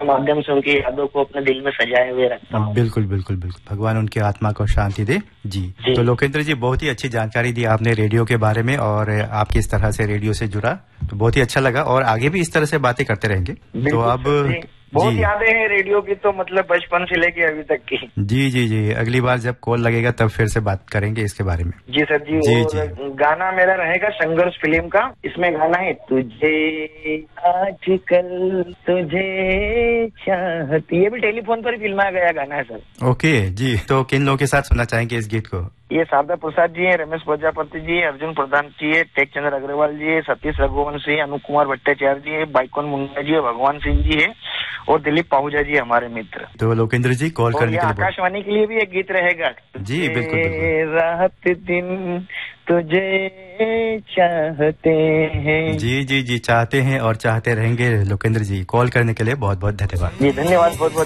माध्यम से उनकी यादों को अपने दिल में सजाए हुए रखता हूँ। बिल्कुल बिल्कुल बिल्कुल, भगवान उनकी आत्मा को शांति दे जी। तो लोकेंद्र जी, बहुत ही अच्छी जानकारी दी आपने रेडियो के बारे में और आप किस तरह से रेडियो से जुड़ा, तो बहुत ही अच्छा लगा और आगे भी इस तरह से बातें करते रहेंगे। तो अब बहुत यादें हैं रेडियो की, तो मतलब बचपन से लेके अभी तक की। जी जी जी, अगली बार जब कॉल लगेगा तब फिर से बात करेंगे इसके बारे में। जी सर जी, जी। गाना मेरा रहेगा संघर्ष फिल्म का, इसमें गाना है तुझे आजकल तुझे चाहती, ये भी टेलीफोन पर फिल्माया गया गाना है सर। ओके जी, तो किन लोगों के साथ सुनना चाहेंगे इस गीत को? ये शारदा प्रसाद जी है, रमेश प्रजापति जी है, अर्जुन प्रधान जी है, टेक चंद्र अग्रवाल जी है, सतीश रघुवंशी, अनुप कुमार भट्टाचार्य जी है, बाइकौन मुंडा जी है, भगवान सिंह जी है और दिलीप पाहुजा जी हमारे मित्र। तो लोकेंद्र जी कॉल करने के लिए आकाशवाणी के लिए भी एक गीत रहेगा। जी बिल्कुल, रात दिन तुझे चाहते हैं। जी जी जी, चाहते हैं और चाहते रहेंगे। लोकेंद्र जी, कॉल करने के लिए बहुत बहुत धन्यवाद। जी धन्यवाद, बहुत बहुत।